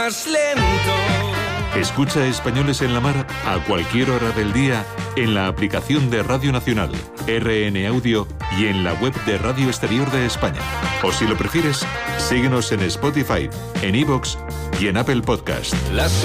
más lento. Escucha Españoles en la Mar a cualquier hora del día en la aplicación de Radio Nacional, RN Audio y en la web de Radio Exterior de España. O si lo prefieres, síguenos en Spotify, en iVoox y en Apple Podcast.